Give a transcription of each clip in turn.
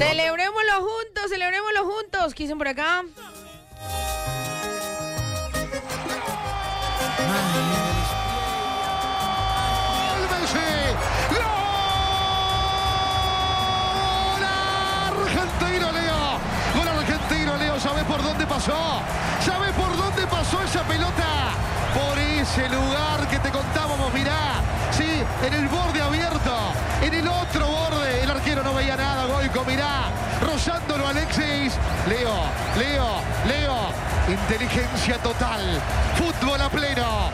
Celebrémoslo juntos. ¿Qué dicen por acá? ¿Sabés por dónde pasó? ¿Sabés por dónde pasó esa pelota? Por ese lugar que te contábamos, mirá. Sí, en el borde abierto. En el otro borde. El arquero no veía nada, Goico, mirá. Rozándolo Alexis. Leo. Inteligencia total. Fútbol a pleno.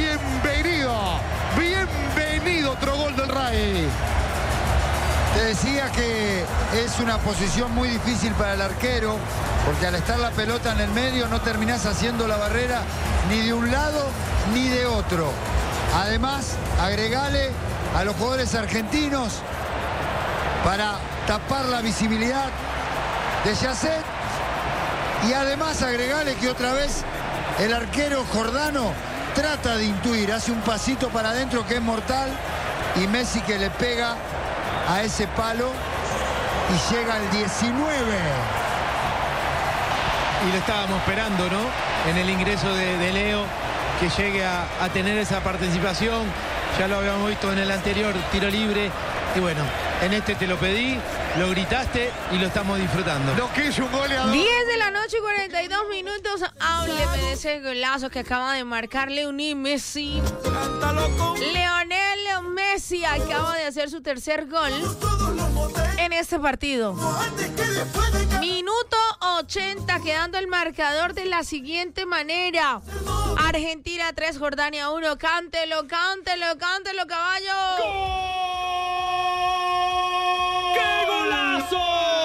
Bienvenido otro gol del Ray. Te decía que es una posición muy difícil para el arquero, porque al estar la pelota en el medio no terminás haciendo la barrera ni de un lado ni de otro. Además, agregale a los jugadores argentinos para tapar la visibilidad de Yacet, y además agregale que otra vez el arquero Jordano trata de intuir, hace un pasito para adentro que es mortal, y Messi que le pega a ese palo y llega al 19. Y lo estábamos esperando, ¿no? En el ingreso de Leo, que llegue a tener esa participación. Ya lo habíamos visto en el anterior tiro libre. Y bueno, en este te lo pedí, lo gritaste y lo estamos disfrutando. Lo que es un goleador. 10 de la noche, 42 minutos. Hábleme de ese golazo que acaba de marcar Lionel Messi. Lionel Messi acaba de hacer su tercer gol en este partido. Minuto 80, quedando el marcador de la siguiente manera. Argentina 3, Jordania 1. Cántelo, caballo. ¡Qué golazo!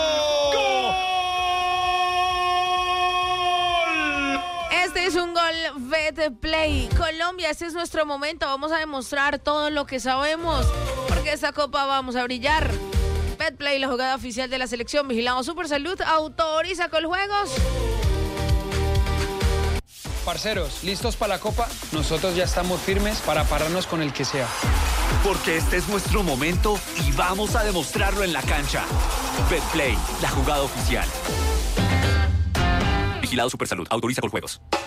Este es un gol Betplay. Colombia, este es nuestro momento. Vamos a demostrar todo lo que sabemos, porque esta copa vamos a brillar. Betplay, la jugada oficial de la selección. Vigilado Supersalud, autoriza Coljuegos. Parceros, ¿listos para la copa? Nosotros ya estamos firmes para pararnos con el que sea. Porque este es nuestro momento y vamos a demostrarlo en la cancha. Betplay, la jugada oficial. Vigilado Supersalud, autoriza Coljuegos.